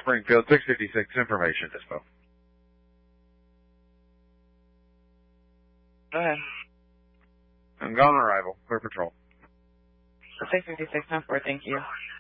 Springfield, 656, information dispo. Go ahead. I'm gone on arrival. Clear patrol. 656, 4, thank you.